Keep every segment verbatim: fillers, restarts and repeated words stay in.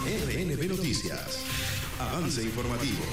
R N B Noticias. Avance informativo.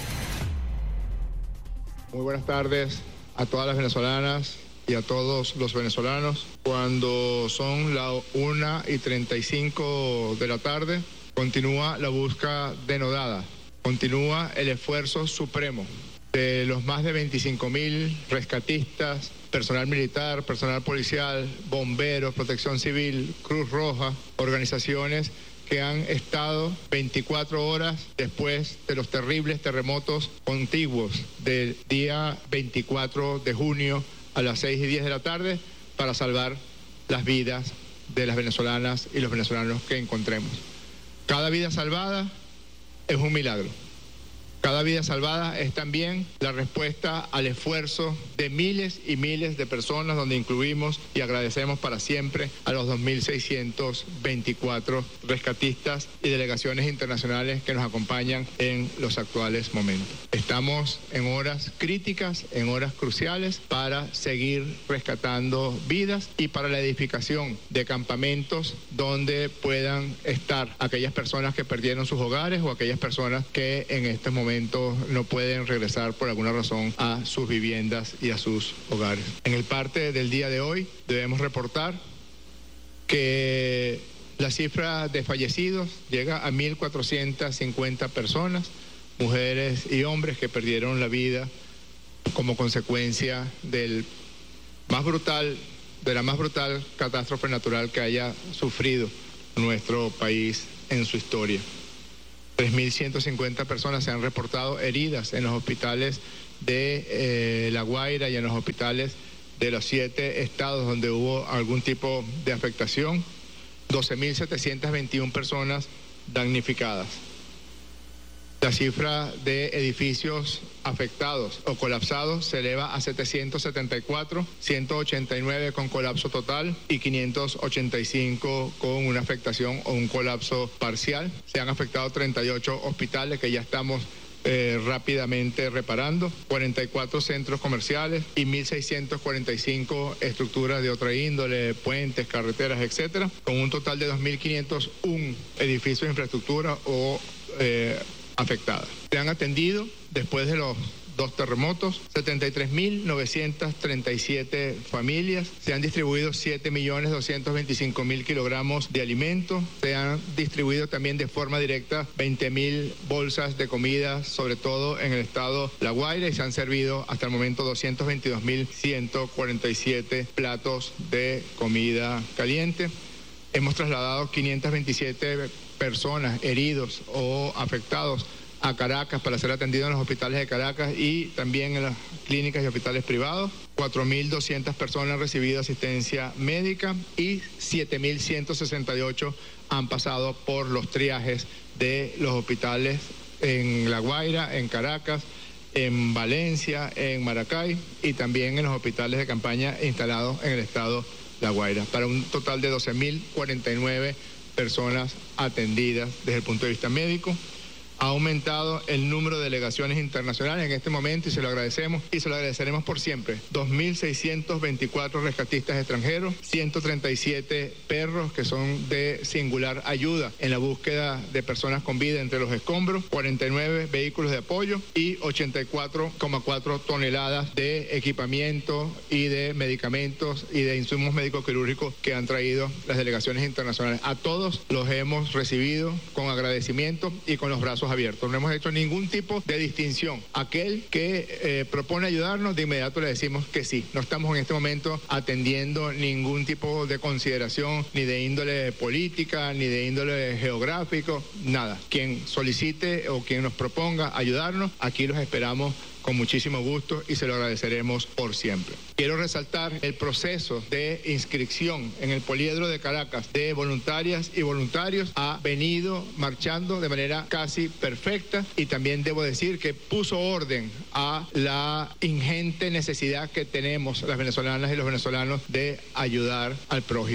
Muy buenas tardes a todas las venezolanas y a todos los venezolanos. Cuando son las una y treinta y cinco de la tarde, continúa la búsqueda denodada, continúa el esfuerzo supremo de los más de veinticinco mil rescatistas, personal militar, personal policial, bomberos, protección civil, Cruz Roja, organizaciones que han estado veinticuatro horas después de los terribles terremotos contiguos del día veinticuatro de junio a las seis y diez de la tarde para salvar las vidas de las venezolanas y los venezolanos que encontremos. Cada vida salvada es un milagro. Cada vida salvada es también la respuesta al esfuerzo de miles y miles de personas, donde incluimos y agradecemos para siempre a los dos mil seiscientos veinticuatro rescatistas y delegaciones internacionales que nos acompañan en los actuales momentos. Estamos en horas críticas, en horas cruciales para seguir rescatando vidas y para la edificación de campamentos donde puedan estar aquellas personas que perdieron sus hogares o aquellas personas que en este momento no pueden regresar por alguna razón a sus viviendas y a sus hogares. En el parte del día de hoy debemos reportar que la cifra de fallecidos llega a mil cuatrocientas cincuenta personas, mujeres y hombres que perdieron la vida como consecuencia del más brutal, de la más brutal catástrofe natural que haya sufrido nuestro país en su historia. tres mil ciento cincuenta personas se han reportado heridas en los hospitales de eh, La Guaira y en los hospitales de los siete estados donde hubo algún tipo de afectación. doce mil setecientas veintiuna personas damnificadas. La cifra de edificios afectados o colapsados se eleva a setecientos setenta y cuatro, ciento ochenta y nueve con colapso total y quinientos ochenta y cinco con una afectación o un colapso parcial. Se han afectado treinta y ocho hospitales que ya estamos eh, rápidamente reparando, cuarenta y cuatro centros comerciales y mil seiscientos cuarenta y cinco estructuras de otra índole, puentes, carreteras, etcétera, con un total de dos mil quinientos uno edificios de infraestructura o eh, afectadas. Se han atendido, después de los dos terremotos, setenta y tres mil novecientas treinta y siete familias. Se han distribuido siete millones doscientos veinticinco mil kilogramos de alimentos. Se han distribuido también de forma directa veinte mil bolsas de comida, sobre todo en el estado La Guaira, y se han servido hasta el momento doscientos veintidós mil ciento cuarenta y siete platos de comida caliente. Hemos trasladado quinientas veintisiete personas heridos o afectados a Caracas para ser atendidos en los hospitales de Caracas y también en las clínicas y hospitales privados. cuatro mil doscientas personas han recibido asistencia médica y siete mil ciento sesenta y ocho han pasado por los triajes de los hospitales en La Guaira, en Caracas, en Valencia, en Maracay y también en los hospitales de campaña instalados en el estado La Guaira, para un total de doce mil cuarenta y nueve personas atendidas desde el punto de vista médico. Ha aumentado el número de delegaciones internacionales en este momento y se lo agradecemos y se lo agradeceremos por siempre. dos mil seiscientos veinticuatro rescatistas extranjeros, ciento treinta y siete perros que son de singular ayuda en la búsqueda de personas con vida entre los escombros, cuarenta y nueve vehículos de apoyo y ochenta y cuatro coma cuatro toneladas de equipamiento y de medicamentos y de insumos médico-quirúrgicos que han traído las delegaciones internacionales. A todos los hemos recibido con agradecimiento y con los brazos abiertos. No hemos hecho ningún tipo de distinción. Aquel que eh, propone ayudarnos, de inmediato le decimos que sí. No estamos en este momento atendiendo ningún tipo de consideración, ni de índole política, ni de índole geográfico, nada. Quien solicite o quien nos proponga ayudarnos, aquí los esperamos con muchísimo gusto y se lo agradeceremos por siempre. Quiero resaltar el proceso de inscripción en el Poliedro de Caracas de voluntarias y voluntarios. Ha venido marchando de manera casi perfecta y también debo decir que puso orden a la ingente necesidad que tenemos las venezolanas y los venezolanos de ayudar al prójimo.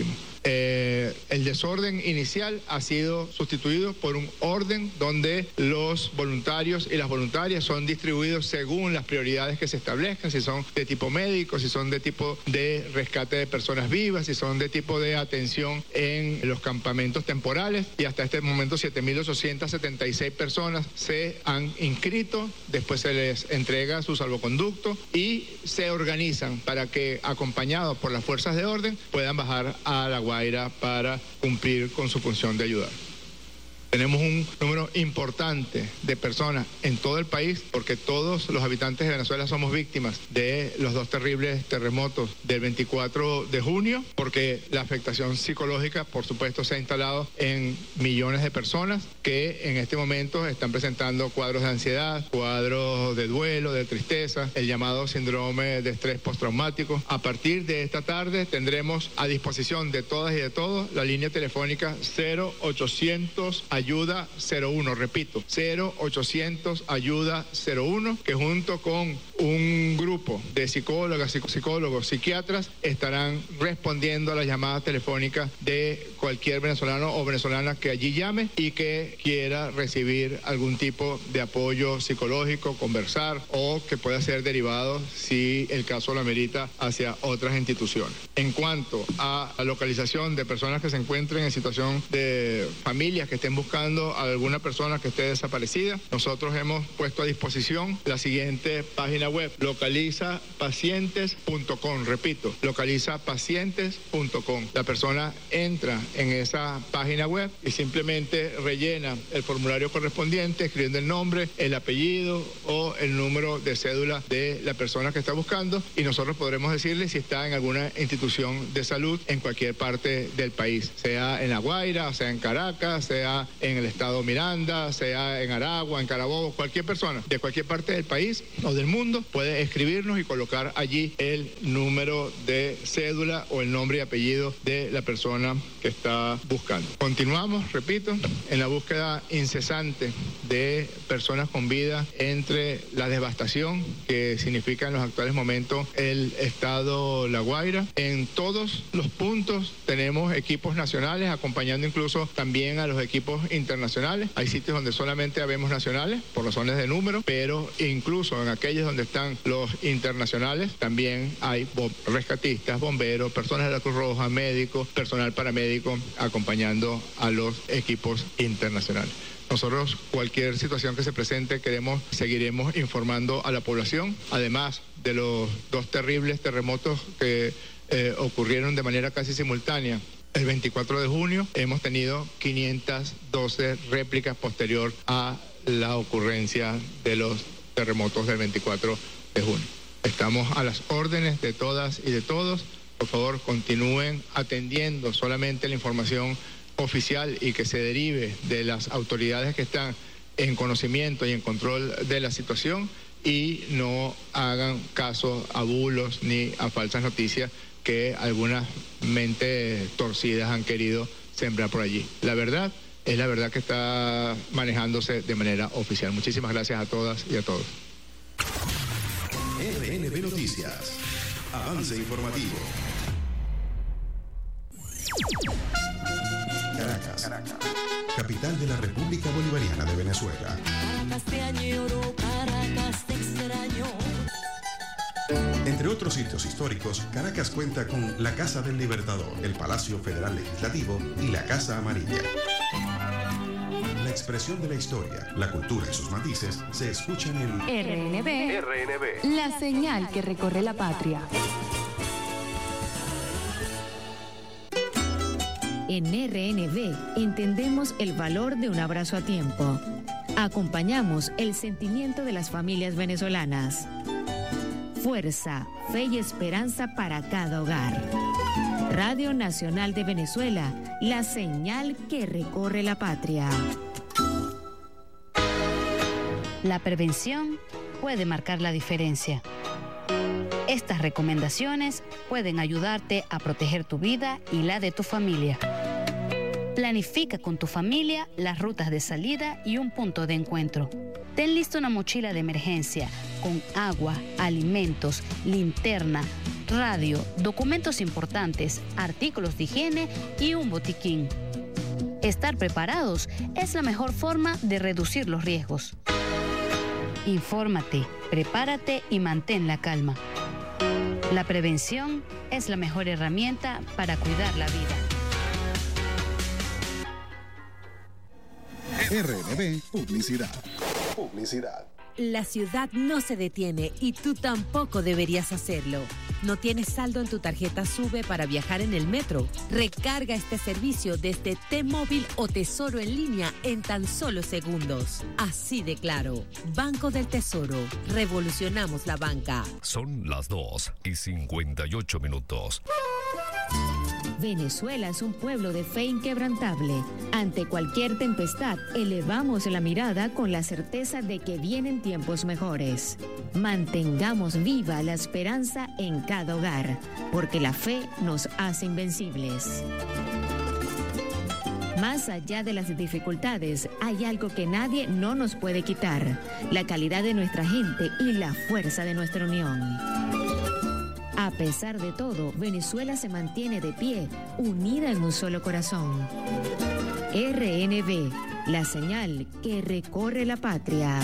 Eh, el desorden inicial ha sido sustituido por un orden donde los voluntarios y las voluntarias son distribuidos según las prioridades que se establezcan, si son de tipo médico, si son de tipo de rescate de personas vivas, si son de tipo de atención en los campamentos temporales, y hasta este momento siete mil ochocientas setenta y seis personas se han inscrito, después se les entrega su salvoconducto y se organizan para que, acompañados por las fuerzas de orden, puedan bajar a La Guaira para cumplir con su función de ayudar. Tenemos un número importante de personas en todo el país, porque todos los habitantes de Venezuela somos víctimas de los dos terribles terremotos del veinticuatro de junio, porque la afectación psicológica, por supuesto, se ha instalado en millones de personas que en este momento están presentando cuadros de ansiedad, cuadros de duelo, de tristeza, el llamado síndrome de estrés postraumático. A partir de esta tarde tendremos a disposición de todas y de todos la línea telefónica cero ochocientos ayuda cero uno, repito, cero ochocientos ayuda cero uno, que junto con un grupo de psicólogas, psicólogos, psiquiatras estarán respondiendo a las llamadas telefónicas de cualquier venezolano o venezolana que allí llame y que quiera recibir algún tipo de apoyo psicológico, conversar, o que pueda ser derivado, si el caso lo amerita, hacia otras instituciones. En cuanto a la localización de personas que se encuentren en situación de familias que estén buscando a alguna persona que esté desaparecida, nosotros hemos puesto a disposición la siguiente página web: localiza pacientes punto com. Repito, localiza pacientes punto com. La persona entra en esa página web y simplemente rellena el formulario correspondiente, escribiendo el nombre, el apellido o el número de cédula de la persona que está buscando, y nosotros podremos decirle si está en alguna institución de salud en cualquier parte del país, sea en La Guaira, sea en Caracas, sea en el estado Miranda, sea en Aragua, en Carabobo. Cualquier persona de cualquier parte del país o del mundo puede escribirnos y colocar allí el número de cédula o el nombre y apellido de la persona que está buscando. Continuamos, repito, en la búsqueda incesante de personas con vida entre la devastación que significa en los actuales momentos el estado La Guaira. En todos los puntos tenemos equipos nacionales acompañando incluso también a los equipos internacionales. Hay sitios donde solamente habemos nacionales por razones de número, pero incluso en aquellos donde están los internacionales también hay rescatistas, bomberos, personas de la Cruz Roja, médicos, personal paramédico acompañando a los equipos internacionales. Nosotros, cualquier situación que se presente, queremos, seguiremos informando a la población, además de los dos terribles terremotos que eh, ocurrieron de manera casi simultánea. El veinticuatro de junio hemos tenido quinientas doce réplicas posterior a la ocurrencia de los terremotos del veinticuatro de junio. Estamos a las órdenes de todas y de todos. Por favor, continúen atendiendo solamente la información oficial y que se derive de las autoridades que están en conocimiento y en control de la situación, y no hagan caso a bulos ni a falsas noticias que algunas mentes torcidas han querido sembrar por allí. La verdad es la verdad que está manejándose de manera oficial. Muchísimas gracias a todas y a todos. R N B Noticias. Avance informativo. Caracas, Caracas, capital de la República Bolivariana de Venezuela. Caracas te añoro, Caracas te extraño. Entre otros sitios históricos, Caracas cuenta con la Casa del Libertador, el Palacio Federal Legislativo y la Casa Amarilla. La expresión de la historia, la cultura y sus matices se escuchan en R N B, R N B, la señal que recorre la patria. En R N B entendemos el valor de un abrazo a tiempo. Acompañamos el sentimiento de las familias venezolanas. Fuerza, fe y esperanza para cada hogar. Radio Nacional de Venezuela, la señal que recorre la patria. La prevención puede marcar la diferencia. Estas recomendaciones pueden ayudarte a proteger tu vida y la de tu familia. Planifica con tu familia las rutas de salida y un punto de encuentro. Ten lista una mochila de emergencia con agua, alimentos, linterna, radio, documentos importantes, artículos de higiene y un botiquín. Estar preparados es la mejor forma de reducir los riesgos. Infórmate, prepárate y mantén la calma. La prevención es la mejor herramienta para cuidar la vida. R N B Publicidad. Publicidad. La ciudad no se detiene y tú tampoco deberías hacerlo. ¿No tienes saldo en tu tarjeta SUBE para viajar en el metro? Recarga este servicio desde T-Móvil o Tesoro en línea en tan solo segundos. Así de claro. Banco del Tesoro. Revolucionamos la banca. Son las dos y cincuenta y ocho minutos. Venezuela es un pueblo de fe inquebrantable. Ante cualquier tempestad, elevamos la mirada con la certeza de que vienen tiempos mejores. Mantengamos viva la esperanza en cada hogar, porque la fe nos hace invencibles. Más allá de las dificultades, hay algo que nadie no nos puede quitar: la calidad de nuestra gente y la fuerza de nuestra unión. A pesar de todo, Venezuela se mantiene de pie, unida en un solo corazón. R N B, la señal que recorre la patria.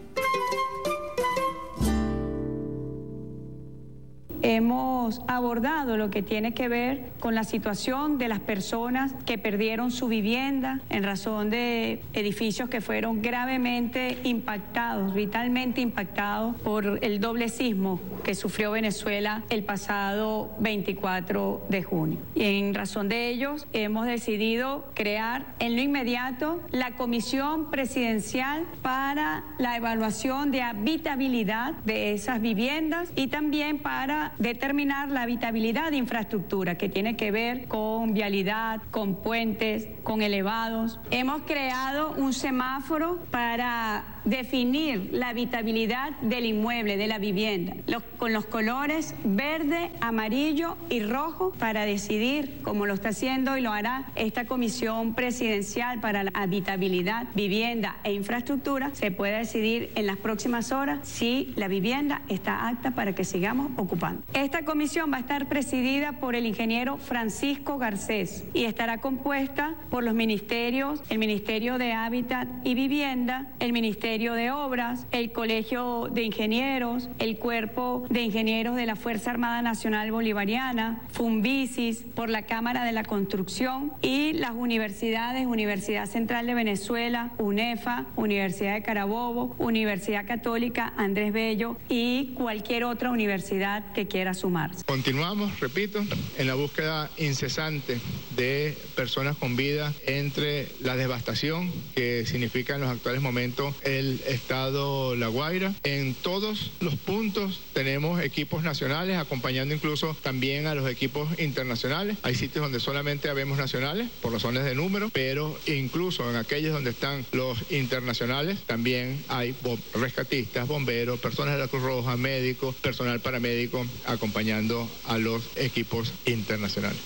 Hemos abordado lo que tiene que ver con la situación de las personas que perdieron su vivienda en razón de edificios que fueron gravemente impactados, vitalmente impactados por el doble sismo que sufrió Venezuela el pasado veinticuatro de junio. Y en razón de ellos hemos decidido crear en lo inmediato la Comisión Presidencial para la evaluación de habitabilidad de esas viviendas y también para determinar la habitabilidad de infraestructura que tiene que ver con vialidad, con puentes, con elevados. Hemos creado un semáforo para definir la habitabilidad del inmueble, de la vivienda, los, con los colores verde, amarillo y rojo para decidir, como lo está haciendo y lo hará esta Comisión Presidencial para la Habitabilidad, Vivienda e Infraestructura, se puede decidir en las próximas horas si la vivienda está apta para que sigamos ocupando. Esta comisión va a estar presidida por el ingeniero Francisco Garcés y estará compuesta por los ministerios, el Ministerio de Hábitat y Vivienda, el Ministerio de Obras, el Colegio de Ingenieros, el Cuerpo de Ingenieros de la Fuerza Armada Nacional Bolivariana, Funvisis, por la Cámara de la Construcción y las universidades, Universidad Central de Venezuela, UNEFA, Universidad de Carabobo, Universidad Católica Andrés Bello y cualquier otra universidad que quiera sumarse. Continuamos, repito, en la búsqueda incesante de personas con vida entre la devastación que significa en los actuales momentos el estado La Guaira. En todos los puntos tenemos equipos nacionales acompañando incluso también a los equipos internacionales. Hay sitios donde solamente habemos nacionales por razones de número, pero incluso en aquellos donde están los internacionales también hay bom- rescatistas, bomberos, personas de la Cruz Roja, médicos, personal paramédico acompañando a los equipos internacionales.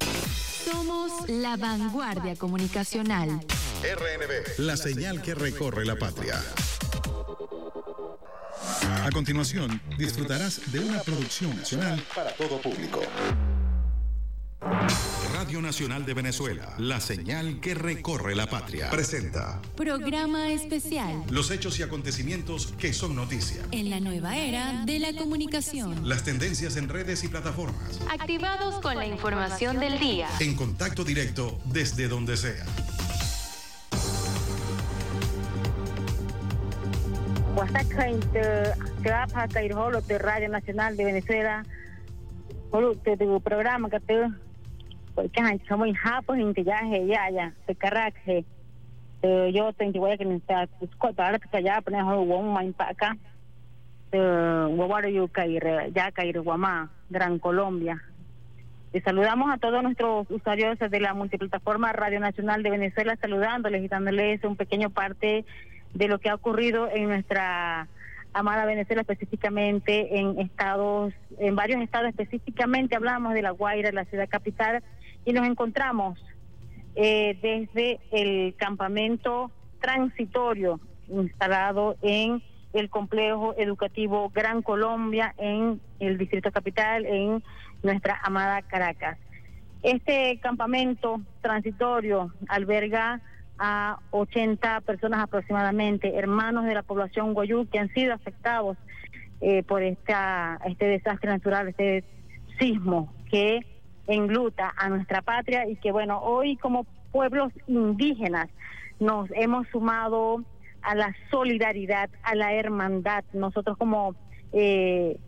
Somos la vanguardia comunicacional. R N B, la señal que recorre la patria. A continuación, disfrutarás de una producción nacional para todo público. Radio Nacional de Venezuela, la señal que recorre la patria. Presenta Programa especial los hechos y acontecimientos que son noticia. en la nueva era de la comunicación. Las tendencias en redes y plataformas. Activados con la información del día. En contacto directo desde donde sea. Radio Nacional de Venezuela, tu programa que te pues que han hecho muy japos en que ya ya ya se carraje yo tengo que que está escuchar que ya poner un main para acá eh guaro yo caer ya caer Guamá, Gran Colombia. Y saludamos a todos nuestros usuarios de la multiplataforma Radio Nacional de Venezuela, saludándoles y dándoles un pequeño parte de lo que ha ocurrido en nuestra amada Venezuela, específicamente en estados, en varios estados, específicamente hablamos de La Guaira, la ciudad capital, y nos encontramos eh, desde el campamento transitorio instalado en el complejo educativo Gran Colombia en el Distrito Capital, en nuestra amada Caracas. Este campamento transitorio alberga a ochenta personas aproximadamente, hermanos de la población guayú que han sido afectados eh, por esta, este desastre natural, este sismo que enluta a nuestra patria y que, bueno, hoy como pueblos indígenas nos hemos sumado a la solidaridad, a la hermandad. Nosotros como eh,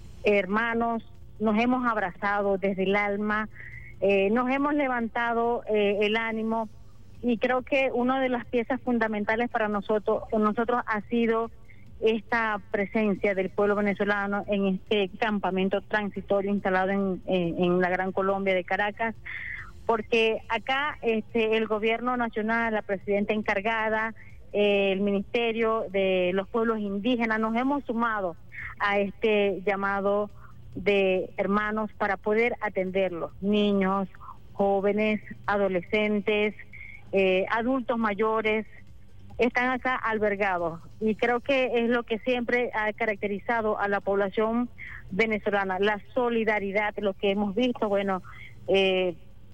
hermanos nos hemos abrazado desde el alma, eh, nos hemos levantado eh, el ánimo, y creo que una de las piezas fundamentales para nosotros, nosotros ha sido esta presencia del pueblo venezolano en este campamento transitorio instalado en, en, en la Gran Colombia de Caracas, porque acá este, el gobierno nacional, la presidenta encargada, eh, el Ministerio de los Pueblos Indígenas, nos hemos sumado a este llamado de hermanos para poder atenderlos, niños, jóvenes, adolescentes, eh, adultos mayores, están acá albergados, y creo que es lo que siempre ha caracterizado a la población venezolana, la solidaridad, lo que hemos visto, bueno, eh,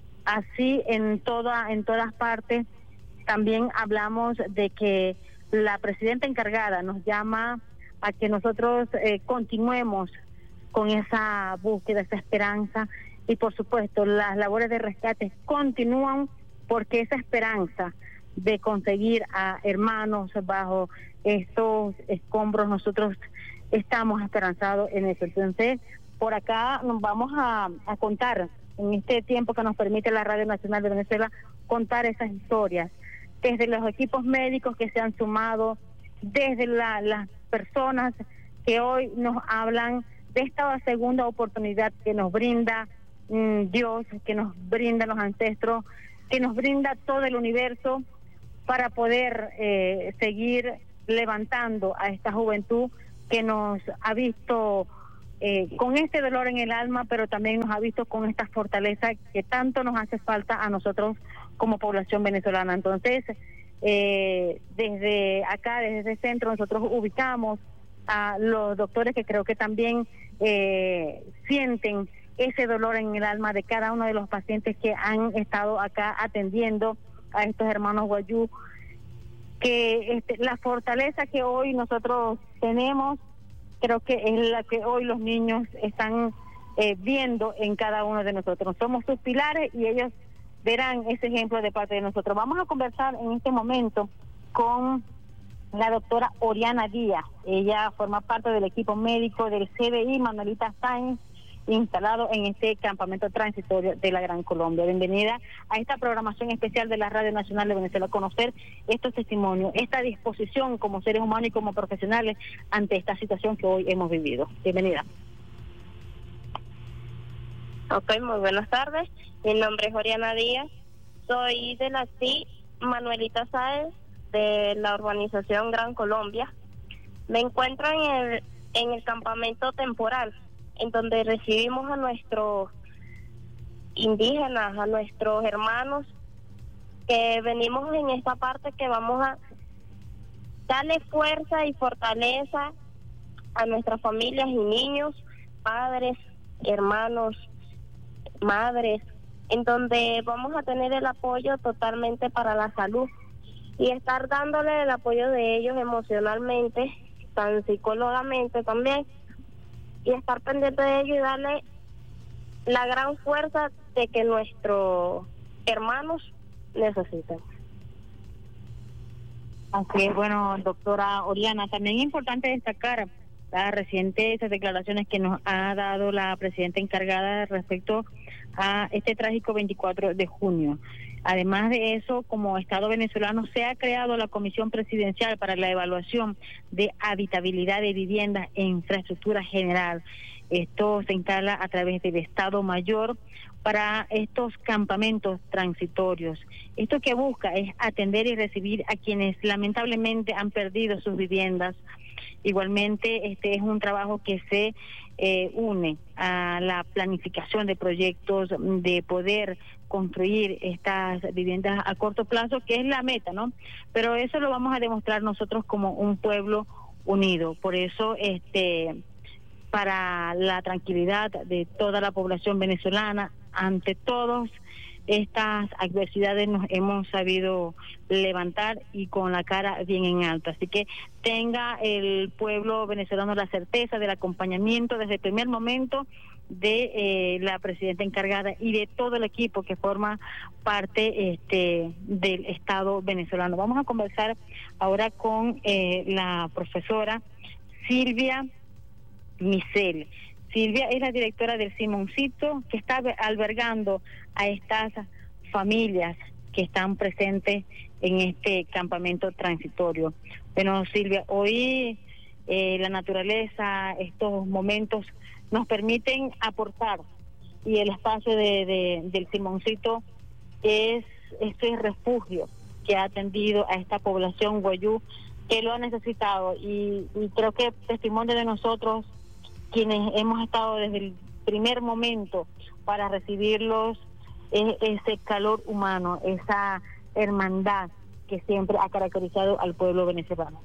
así en toda en todas partes. También hablamos de que la presidenta encargada nos llama a que nosotros eh, continuemos con esa búsqueda, esa esperanza, y por supuesto las labores de rescate continúan, porque esa esperanza de conseguir a hermanos bajo estos escombros, nosotros estamos esperanzados en eso. Entonces, por acá nos vamos a, a contar, en este tiempo que nos permite la Radio Nacional de Venezuela, contar esas historias, desde los equipos médicos que se han sumado, desde la, las personas que hoy nos hablan de esta segunda oportunidad que nos brinda mmm, Dios, que nos brinda los ancestros, que nos brinda todo el universo, para poder eh, seguir levantando a esta juventud que nos ha visto eh, con este dolor en el alma, pero también nos ha visto con esta fortaleza que tanto nos hace falta a nosotros como población venezolana. Entonces, eh, desde acá, desde este centro, nosotros ubicamos a los doctores que creo que también eh, sienten ese dolor en el alma de cada uno de los pacientes que han estado acá atendiendo a estos hermanos guayú, que este, la fortaleza que hoy nosotros tenemos, creo que es la que hoy los niños están eh, viendo en cada uno de nosotros. Somos sus pilares y ellos verán ese ejemplo de parte de nosotros. Vamos a conversar en este momento con la doctora Oriana Díaz. Ella forma parte del equipo médico del C D I Manuelita Sáenz, instalado en este campamento transitorio de la Gran Colombia. Bienvenida a esta programación especial de la Radio Nacional de Venezuela, conocer estos testimonios, esta disposición como seres humanos y como profesionales ante esta situación que hoy hemos vivido. Bienvenida. Ok, muy buenas tardes. Mi nombre es Oriana Díaz. Soy de la C I Manuelita Sáenz, de la urbanización Gran Colombia. Me encuentro en el, en el campamento temporal, en donde recibimos a nuestros indígenas, a nuestros hermanos, que venimos en esta parte que vamos a darle fuerza y fortaleza a nuestras familias y niños, padres, hermanos, madres, en donde vamos a tener el apoyo totalmente para la salud y estar dándole el apoyo de ellos emocionalmente, tan psicológicamente también, y estar pendiente de ellos y darle la gran fuerza de que nuestros hermanos necesitan. Así es, bueno, doctora Oriana, también es importante destacar las recientes declaraciones que nos ha dado la presidenta encargada respecto a este trágico veinticuatro de junio. Además de eso, como Estado venezolano se ha creado la Comisión Presidencial para la Evaluación de Habitabilidad de Viviendas e Infraestructura General. Esto se instala a través del Estado Mayor para estos campamentos transitorios. Esto que busca es atender y recibir a quienes lamentablemente han perdido sus viviendas. Igualmente, este es un trabajo que se eh, une a la planificación de proyectos de poder construir estas viviendas a corto plazo, que es la meta, ¿no? Pero eso lo vamos a demostrar nosotros como un pueblo unidos. Por eso, este, para la tranquilidad de toda la población venezolana, ante todas estas adversidades nos hemos sabido levantar y con la cara bien en alto. Así que tenga el pueblo venezolano la certeza del acompañamiento desde el primer momento de eh, la presidenta encargada y de todo el equipo que forma parte este del Estado venezolano. Vamos a conversar ahora con eh, la profesora Silvia Micel. Silvia es la directora del Simoncito, que está albergando a estas familias que están presentes en este campamento transitorio. Bueno, Silvia, hoy eh, la naturaleza, estos momentos nos permiten aportar, y el espacio de, de, del Simoncito es este refugio que ha atendido a esta población guayú que lo ha necesitado, y, y creo que testimonio de nosotros quienes hemos estado desde el primer momento para recibirlos es ese calor humano, esa hermandad que siempre ha caracterizado al pueblo venezolano.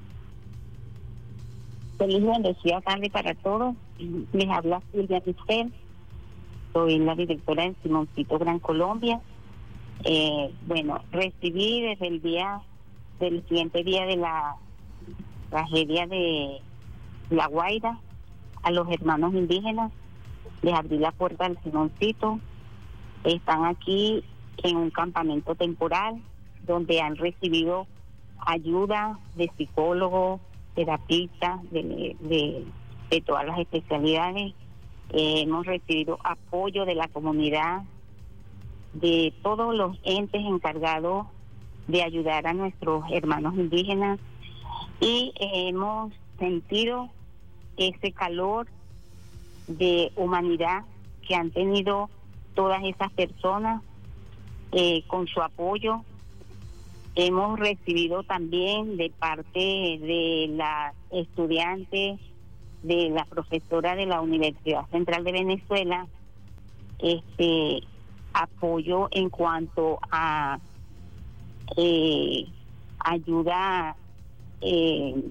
Feliz y bendecida tarde para todos. Les habla Silvia Micel, soy la directora del Simoncito Gran Colombia. Eh, bueno, recibí desde el día, del siguiente día de la tragedia de La Guaira, a los hermanos indígenas, les abrí la puerta del Simoncito. Están aquí en un campamento temporal donde han recibido ayuda de psicólogos, terapistas, de, de, de todas las especialidades. Eh, hemos recibido apoyo de la comunidad, de todos los entes encargados de ayudar a nuestros hermanos indígenas, y eh, hemos sentido ese calor de humanidad que han tenido todas esas personas eh, con su apoyo. Hemos recibido también de parte de las estudiantes, de la profesora de la Universidad Central de Venezuela, este apoyo en cuanto a eh, ayuda eh,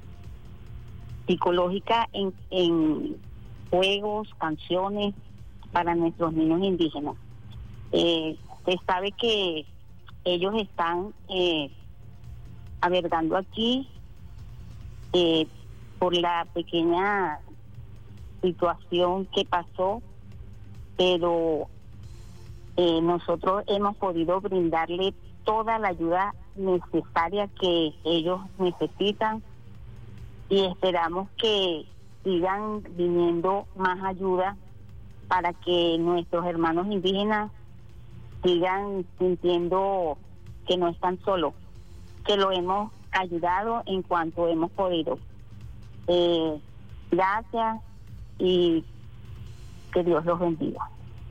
psicológica en, en juegos, canciones para nuestros niños indígenas. Eh, se sabe que ellos están eh, albergando aquí eh, por la pequeña situación que pasó, pero eh, nosotros hemos podido brindarle toda la ayuda necesaria que ellos necesitan, y esperamos que sigan viniendo más ayuda para que nuestros hermanos indígenas sigan sintiendo que no están solos, que lo hemos ayudado en cuanto hemos podido. Eh, gracias y que Dios los bendiga.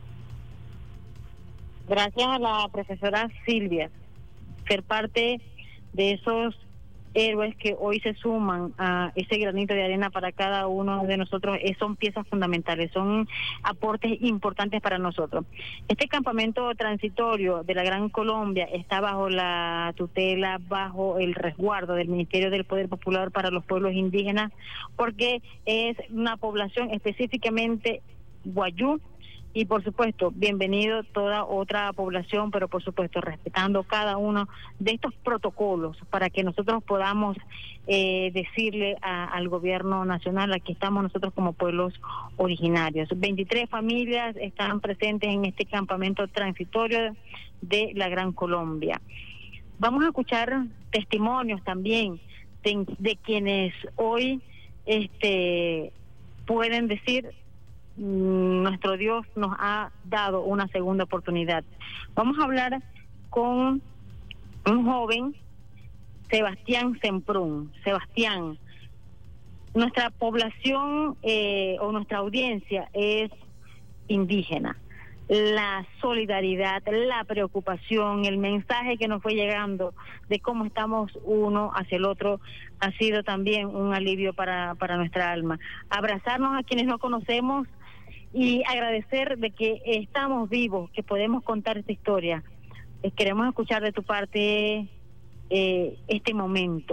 Gracias a la profesora Silvia, ser parte de esos héroes que hoy se suman a ese granito de arena para cada uno de nosotros. Son piezas fundamentales, son aportes importantes para nosotros. Este campamento transitorio de la Gran Colombia está bajo la tutela, bajo el resguardo del Ministerio del Poder Popular para los Pueblos Indígenas, porque es una población específicamente guayú. Y por supuesto, bienvenido toda otra población, pero por supuesto respetando cada uno de estos protocolos para que nosotros podamos eh, decirle a, al gobierno nacional, aquí estamos nosotros como pueblos originarios. veintitrés familias están presentes en este campamento transitorio de la Gran Colombia. Vamos a escuchar testimonios también de, de quienes hoy este, pueden decir: nuestro Dios nos ha dado una segunda oportunidad. Vamos a hablar con un joven, Sebastián Semprún. Sebastián, nuestra población eh, o nuestra audiencia es indígena. La solidaridad, la preocupación, el mensaje que nos fue llegando de cómo estamos uno hacia el otro ha sido también un alivio para, para nuestra alma. Abrazarnos a quienes no conocemos y agradecer de que estamos vivos, que podemos contar esta historia. Eh, queremos escuchar de tu parte eh, este momento.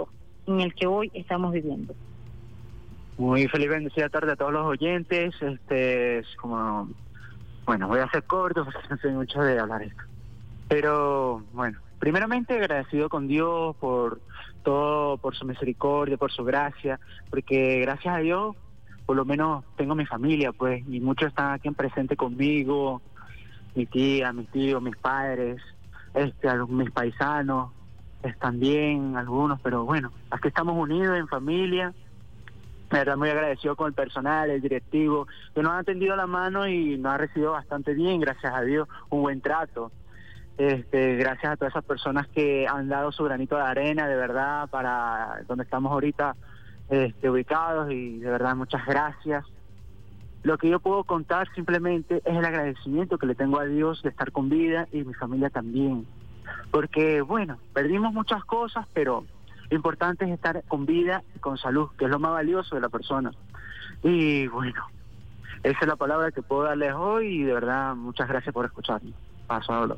en el que hoy estamos viviendo. Muy feliz bendecida tarde a todos los oyentes. Este es como, bueno, voy a ser corto porque no sé mucho de hablar esto. Pero bueno, primeramente agradecido con Dios por todo, por su misericordia, por su gracia, porque gracias a Dios por lo menos tengo mi familia, pues, y muchos están aquí en presente conmigo, mi tía, mis tíos, mis padres, este, a los, mis paisanos, pues, también algunos, pero bueno, aquí estamos unidos en familia. La verdad, muy agradecido con el personal, el directivo, que nos ha atendido la mano y nos ha recibido bastante bien, gracias a Dios, un buen trato. Este, gracias a todas esas personas que han dado su granito de arena, de verdad, para donde estamos ahorita este, ubicados, y de verdad muchas gracias. Lo que yo puedo contar simplemente es el agradecimiento que le tengo a Dios de estar con vida y mi familia también, porque bueno, perdimos muchas cosas, pero lo importante es estar con vida y con salud, que es lo más valioso de la persona. Y bueno, esa es la palabra que puedo darles hoy, y de verdad muchas gracias por escucharme. Paso a hablar.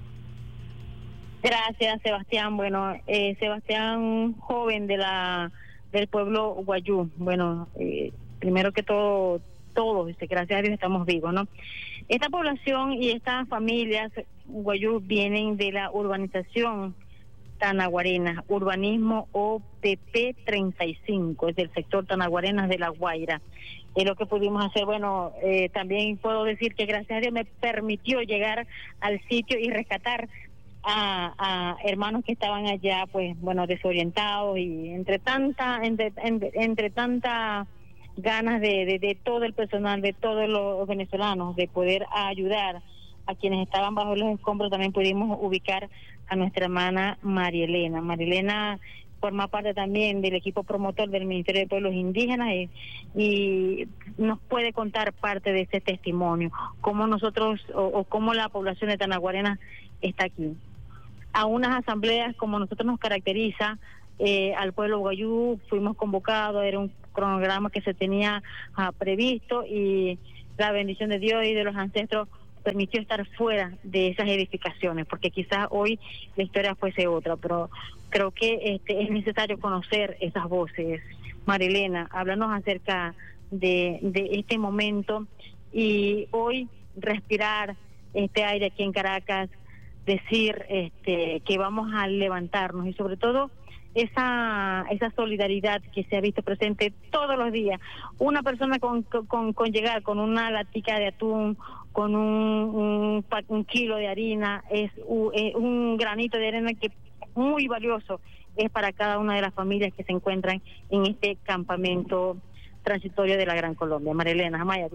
Gracias, Sebastián. Bueno, eh, Sebastián, joven de la del pueblo Guayú. Bueno, eh, primero que todo, todos, gracias a Dios estamos vivos, ¿no? Esta población y estas familias Guayú vienen de la urbanización Tanaguarenas, urbanismo O T P treinta y cinco, es del sector Tanaguarenas de La Guaira. Es lo que pudimos hacer. Bueno, eh, también puedo decir que gracias a Dios me permitió llegar al sitio y rescatar A, a hermanos que estaban allá, pues bueno, desorientados, y entre tanta entre, entre, entre tanta ganas de, de, de todo el personal, de todos los venezolanos, de poder ayudar a quienes estaban bajo los escombros, también pudimos ubicar a nuestra hermana María Elena. María Elena forma parte también del equipo promotor del Ministerio de Pueblos Indígenas, y, y nos puede contar parte de ese testimonio, cómo nosotros o, o cómo la población de Tanaguarenas está aquí. A unas asambleas como nosotros nos caracteriza, eh, al pueblo Guayú fuimos convocados, era un cronograma que se tenía uh, previsto, y la bendición de Dios y de los ancestros permitió estar fuera de esas edificaciones, porque quizás hoy la historia fuese otra, pero creo que este, es necesario conocer esas voces. María Elena, háblanos acerca de, de este momento, y hoy respirar este aire aquí en Caracas, decir este que vamos a levantarnos, y sobre todo esa esa solidaridad que se ha visto presente todos los días. Una persona con con, con llegar con una latica de atún, con un, un, un kilo de harina, es un, un granito de arena que muy valioso es para cada una de las familias que se encuentran en este campamento transitorio de la Gran Colombia. María Elena, Amaya.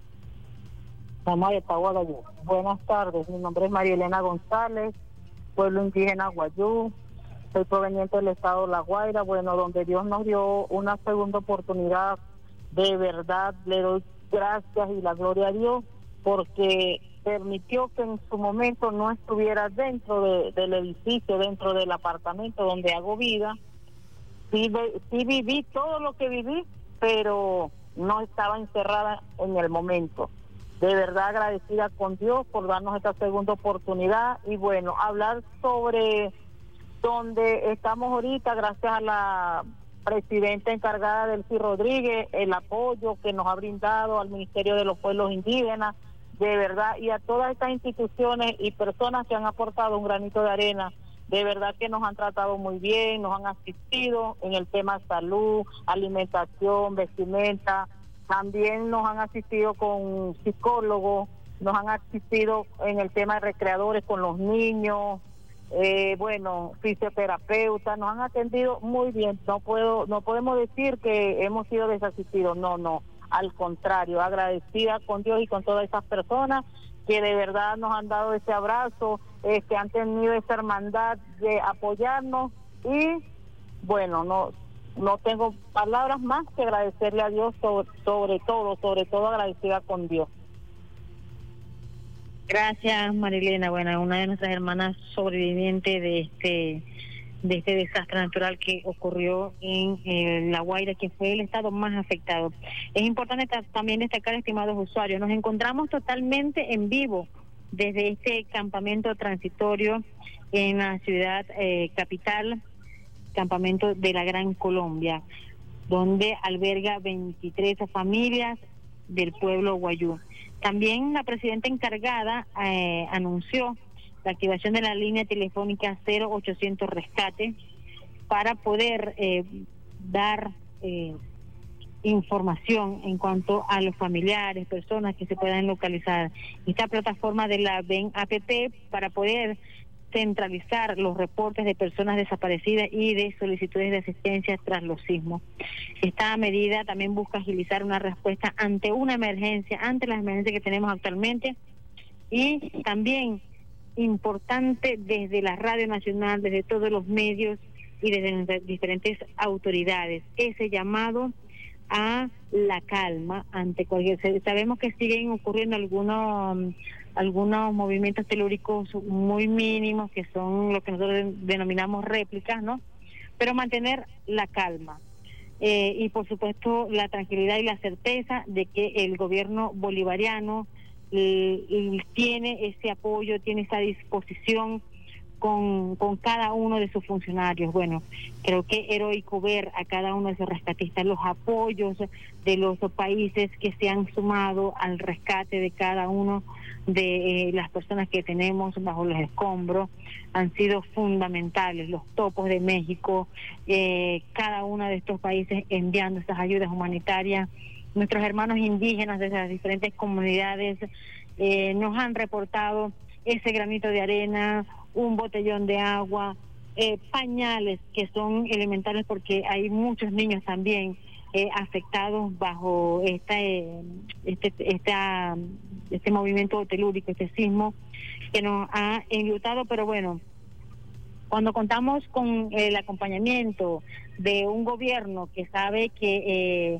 Buenas tardes, mi nombre es María Elena González, pueblo indígena Guayú, soy proveniente del estado de La Guaira, bueno, donde Dios nos dio una segunda oportunidad. De verdad le doy gracias y la gloria a Dios, porque permitió que en su momento no estuviera dentro de, del edificio, dentro del apartamento donde hago vida. Sí, sí viví todo lo que viví, pero no estaba encerrada en el momento. De verdad agradecida con Dios por darnos esta segunda oportunidad, y bueno, hablar sobre donde estamos ahorita, gracias a la presidenta encargada Delcy Rodríguez, el apoyo que nos ha brindado al Ministerio de los Pueblos Indígenas, de verdad, y a todas estas instituciones y personas que han aportado un granito de arena, de verdad que nos han tratado muy bien, nos han asistido en el tema salud, alimentación, vestimenta. También nos han asistido con psicólogos, nos han asistido en el tema de recreadores con los niños, eh, bueno, fisioterapeutas, nos han atendido muy bien. No puedo, no podemos decir que hemos sido desasistidos, no, no, al contrario, agradecida con Dios y con todas esas personas que de verdad nos han dado ese abrazo, eh, que han tenido esa hermandad de apoyarnos, y bueno, no No tengo palabras más que agradecerle a Dios, sobre, sobre todo, sobre todo agradecida con Dios. Gracias, María Elena. Bueno, una de nuestras hermanas sobrevivientes de este de este desastre natural que ocurrió en eh, La Guaira, que fue el estado más afectado. Es importante ta- también destacar, estimados usuarios, nos encontramos totalmente en vivo desde este campamento transitorio en la ciudad eh, capital. campamento de la Gran Colombia, donde alberga veintitrés familias del pueblo guayú. También la presidenta encargada eh, anunció la activación de la línea telefónica cero ochocientos Rescate para poder eh, dar eh, información en cuanto a los familiares, personas que se puedan localizar. Esta plataforma de la B E N A P P para poder centralizar los reportes de personas desaparecidas y de solicitudes de asistencia tras los sismos. Esta medida también busca agilizar una respuesta ante una emergencia, ante las emergencias que tenemos actualmente, y también importante desde la Radio Nacional, desde todos los medios y desde las diferentes autoridades, ese llamado a la calma ante cualquier... Sabemos que siguen ocurriendo algunos algunos movimientos telúricos muy mínimos, que son lo que nosotros denominamos réplicas, ¿no? Pero mantener la calma eh, y por supuesto la tranquilidad y la certeza de que el gobierno bolivariano eh, tiene ese apoyo, tiene esa disposición con, con cada uno de sus funcionarios. Bueno, creo que heroico ver a cada uno de esos rescatistas, los apoyos de los países que se han sumado al rescate de cada uno de eh, las personas que tenemos bajo los escombros, han sido fundamentales. Los topos de México, eh, cada uno de estos países enviando estas ayudas humanitarias. Nuestros hermanos indígenas de las diferentes comunidades eh, nos han reportado ese granito de arena, un botellón de agua, eh, pañales que son elementales porque hay muchos niños también eh, afectados bajo esta, eh, este, esta, este movimiento telúrico, este sismo que nos ha enlutado. Pero bueno, cuando contamos con el acompañamiento de un gobierno que sabe que eh,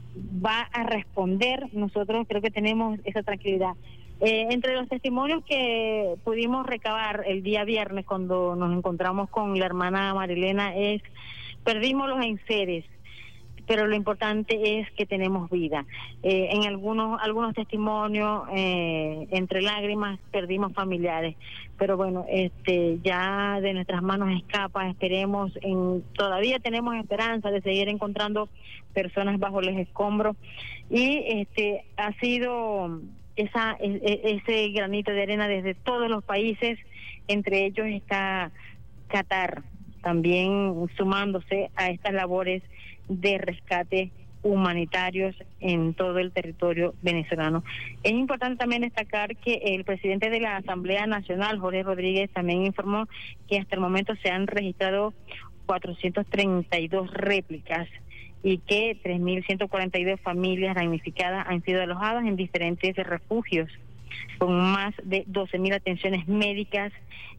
va a responder, nosotros creo que tenemos esa tranquilidad. Eh, entre los testimonios que pudimos recabar el día viernes cuando nos encontramos con la hermana Marilena es: perdimos los enseres, pero lo importante es que tenemos vida. Eh, en algunos algunos testimonios, eh, entre lágrimas, perdimos familiares, pero bueno, este ya de nuestras manos escapa. Esperemos, en todavía tenemos esperanza de seguir encontrando personas bajo los escombros, y este ha sido esa ese granito de arena desde todos los países. Entre ellos está Qatar, también sumándose a estas labores de rescate humanitarios en todo el territorio venezolano. Es importante también destacar que el presidente de la Asamblea Nacional, Jorge Rodríguez, también informó que hasta el momento se han registrado cuatrocientas treinta y dos réplicas y que tres mil ciento cuarenta y dos familias damnificadas han sido alojadas en diferentes refugios, con más de doce mil atenciones médicas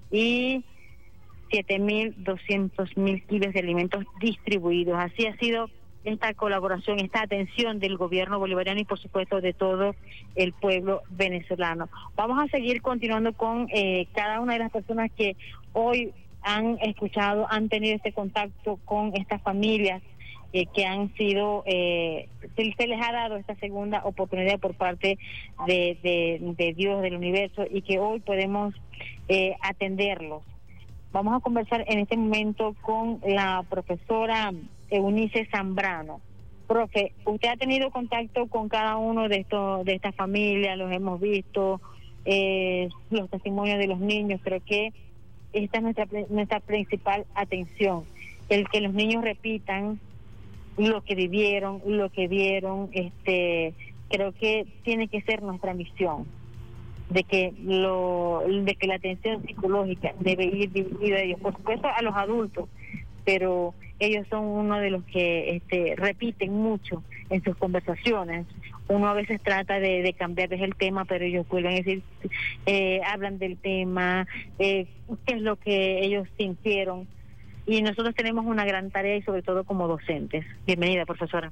y siete mil doscientos mil kilos de alimentos distribuidos. Así ha sido esta colaboración, esta atención del gobierno bolivariano y por supuesto de todo el pueblo venezolano. Vamos a seguir continuando con eh, cada una de las personas que hoy han escuchado, han tenido este contacto con estas familias eh, que han sido, eh, se, se les ha dado esta segunda oportunidad por parte de, de, de Dios, del universo, y que hoy podemos eh, atenderlos. Vamos a conversar en este momento con la profesora Eunice Zambrano. Profe, usted ha tenido contacto con cada uno de estos, de estas familias, los hemos visto, eh, los testimonios de los niños. Creo que esta es nuestra, nuestra principal atención, el que los niños repitan lo que vivieron, lo que vieron. Este, creo que tiene que ser nuestra misión, de que lo de que la atención psicológica debe ir dirigida a ellos, por supuesto a los adultos, pero ellos son uno de los que este, repiten mucho en sus conversaciones. Uno a veces trata de, de cambiarles el tema, pero ellos vuelven a decir, eh, hablan del tema, eh, qué es lo que ellos sintieron, y nosotros tenemos una gran tarea, y sobre todo como docentes. Bienvenida, profesora.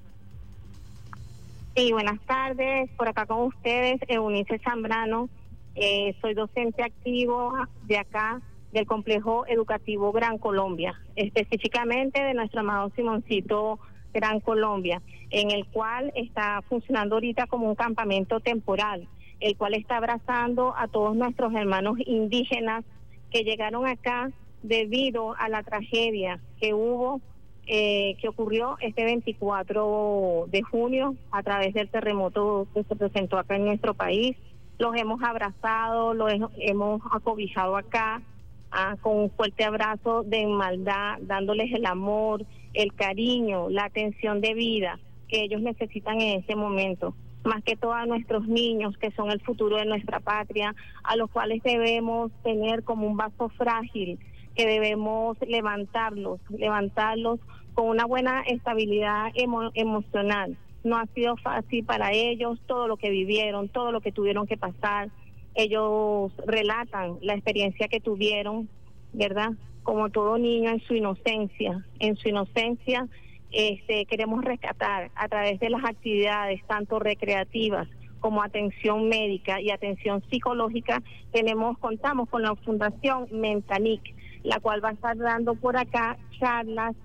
Sí, buenas tardes, por acá con ustedes, Eunice Zambrano. Eh, soy docente activo de acá, del Complejo Educativo Gran Colombia, específicamente de nuestro amado Simoncito Gran Colombia, en el cual está funcionando ahorita como un campamento temporal, el cual está abrazando a todos nuestros hermanos indígenas que llegaron acá debido a la tragedia que hubo, eh, que ocurrió este veinticuatro de junio a través del terremoto que se presentó acá en nuestro país. Los hemos abrazado, los hemos acobijado acá, ah, con un fuerte abrazo de hermandad, dándoles el amor, el cariño, la atención de vida que ellos necesitan en este momento. Más que todo a nuestros niños, que son el futuro de nuestra patria, a los cuales debemos tener como un vaso frágil, que debemos levantarlos, levantarlos con una buena estabilidad emo- emocional. No ha sido fácil para ellos todo lo que vivieron, todo lo que tuvieron que pasar. Ellos relatan la experiencia que tuvieron, ¿verdad? Como todo niño en su inocencia, en su inocencia este, queremos rescatar a través de las actividades tanto recreativas como atención médica y atención psicológica. Tenemos, contamos con la Fundación Mentanic, la cual va a estar dando por acá charlas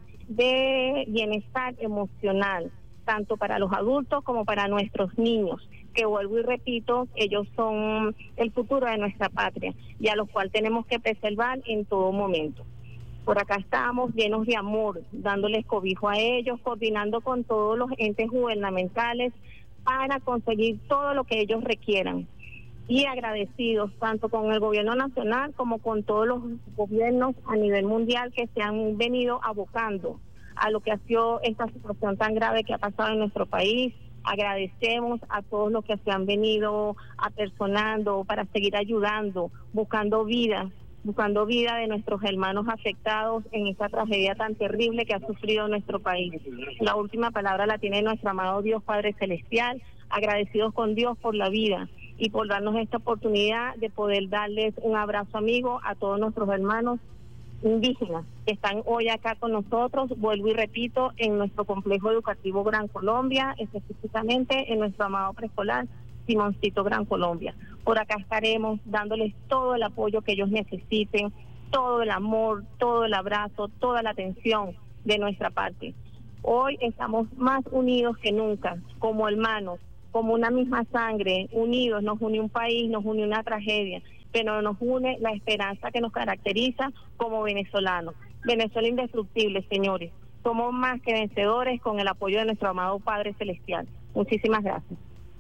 de bienestar emocional, tanto para los adultos como para nuestros niños, que vuelvo y repito, ellos son el futuro de nuestra patria y a los cuales tenemos que preservar en todo momento. Por acá estamos llenos de amor, dándoles cobijo a ellos, coordinando con todos los entes gubernamentales para conseguir todo lo que ellos requieran. Y agradecidos tanto con el gobierno nacional como con todos los gobiernos a nivel mundial que se han venido abocando a lo que ha sido esta situación tan grave que ha pasado en nuestro país. Agradecemos a todos los que se han venido apersonando para seguir ayudando, buscando vidas, buscando vida de nuestros hermanos afectados en esta tragedia tan terrible que ha sufrido nuestro país. La última palabra la tiene nuestro amado Dios Padre Celestial, agradecidos con Dios por la vida y por darnos esta oportunidad de poder darles un abrazo amigo a todos nuestros hermanos indígenas que están hoy acá con nosotros, vuelvo y repito, en nuestro complejo educativo Gran Colombia, específicamente en nuestro amado preescolar Simoncito Gran Colombia. Por acá estaremos dándoles todo el apoyo que ellos necesiten, todo el amor, todo el abrazo, toda la atención de nuestra parte. Hoy estamos más unidos que nunca, como hermanos, como una misma sangre, unidos, nos une un país, nos une una tragedia, pero nos une la esperanza que nos caracteriza como venezolanos. Venezuela indestructible, señores. Somos más que vencedores con el apoyo de nuestro amado Padre Celestial. Muchísimas gracias.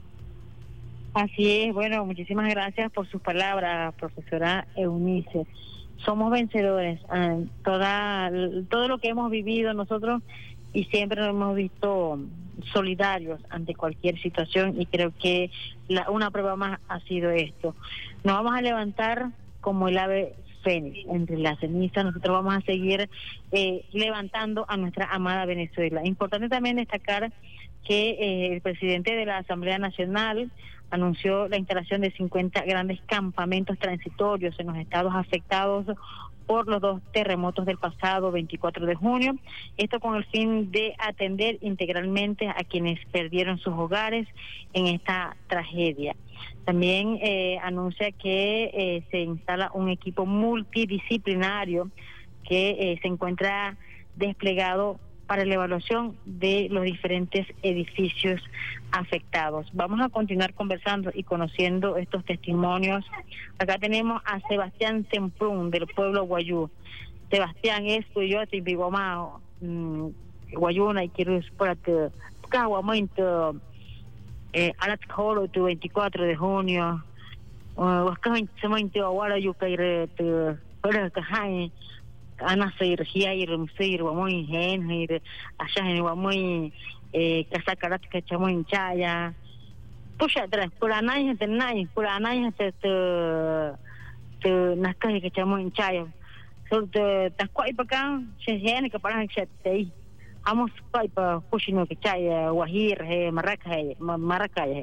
Así es, bueno, muchísimas gracias por sus palabras, profesora Eunice. Somos vencedores. Eh, toda, todo lo que hemos vivido nosotros y siempre nos hemos visto solidarios ante cualquier situación y creo que la, una prueba más ha sido esto. Nos vamos a levantar como el ave fénix entre las cenizas. Nosotros vamos a seguir eh, levantando a nuestra amada Venezuela. Importante también destacar que eh, el presidente de la Asamblea Nacional anunció la instalación de cincuenta grandes campamentos transitorios en los estados afectados por los dos terremotos del pasado veinticuatro de junio, esto con el fin de atender integralmente a quienes perdieron sus hogares en esta tragedia. También eh, anuncia que eh, se instala un equipo multidisciplinario que eh, se encuentra desplegado para la evaluación de los diferentes edificios afectados. Vamos a continuar conversando y conociendo estos testimonios. Acá tenemos a Sebastián Temprún, del pueblo Guayú. Sebastián es yo te vivo más Guayuna y quiero para que cada momento eh a la hora tu veinticuatro de junio o que se me ahora yo que te para que hay ana sirgia y rumsir wa muy gen y allá en wa muy eh casa carat que chamo hinchaya pues atrás por anay de nay por anay te te nasca que chamo hinchaya so te ta kwai pa kan se gen que para que te vamos kwai pa pushino que chaya guajir he marraca he marraca he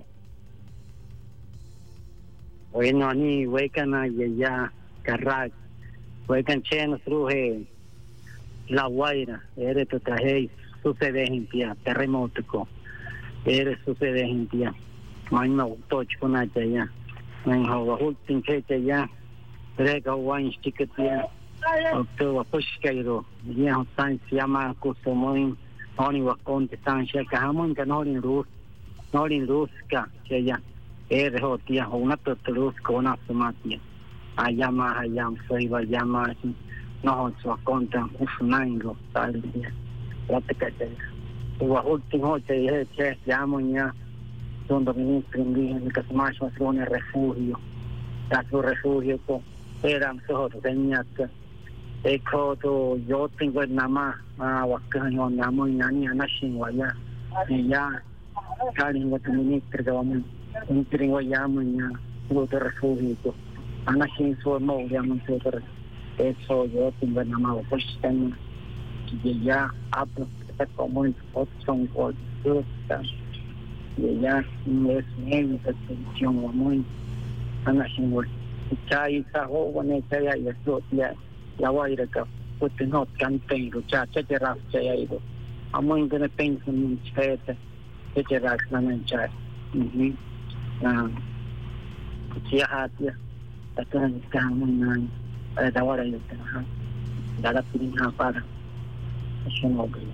bueno ni huecana ya carrac Huecan Cheno, Truje, La Guaira, eres tu traje, sucede en pie, terremoto, eres sucede en pie, no no touch con allá ya, no hago hulting que ya, rega wine ticket ya, octubre push cairo, ya tan se llama customoin, oni wa con distancia que jamón que no en luz, no en luz que ya, eres hotia, una tortulus con una tomatia. Allá más allá soy allá más no se contan usunango tal día la pecadera y los últimos te dije che llamo ya donde ministro indígena que más más un refugio da su refugio con era nosotros tenía que ecoto yo tengo nada más a wakanyo namo nani anashin waya ya kali ngo ministro que vamos un tringo llamo ya otro refugio anashin so mo llamo otro eso yo tengo nada más pues tengo que ya hablo como en opción por y ya no es medio de atención muy anashin waya chai sa ho wane chai ya so ya la guaira que pues no cantero cha cha cha ra cha ya ido amo en que pienso en chete che ra na men cha mhm ah ya hatia hasta en cama na da hora yo te ha da la pinja para eso no creo.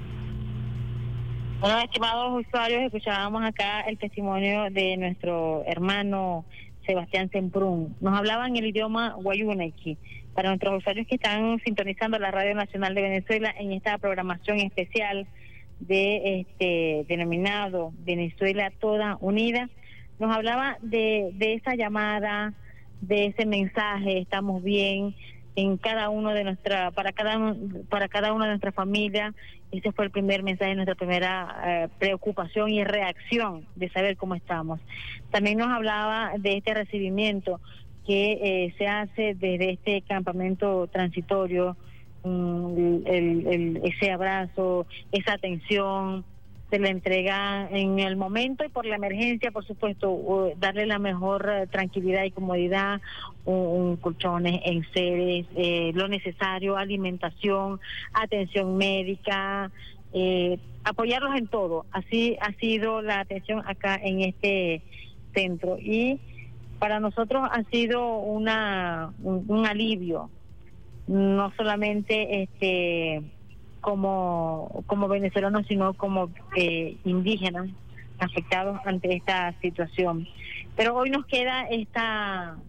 Bueno, estimados usuarios, escuchábamos acá el testimonio de nuestro hermano Sebastián Semprún. Nos hablaban el idioma guayunequi. Para nuestros usuarios que están sintonizando la Radio Nacional de Venezuela en esta programación especial de este denominado Venezuela Toda Unida, nos hablaba de, de esa llamada, de ese mensaje, estamos bien en cada uno de nuestra, para cada para cada una de nuestras familias. Ese fue el primer mensaje, nuestra primera eh, preocupación y reacción de saber cómo estamos. También nos hablaba de este recibimiento que eh, se hace desde este campamento transitorio, um, el, el, ese abrazo, esa atención, se le entrega en el momento y por la emergencia, por supuesto, uh, darle la mejor uh, tranquilidad y comodidad, un, un colchones, enseres, eh, lo necesario, alimentación, atención médica, eh, apoyarlos en todo. Así ha sido la atención acá en este centro y para nosotros ha sido una un, un alivio, no solamente este como como venezolanos, sino como eh, indígenas afectados ante esta situación. Pero hoy nos queda esta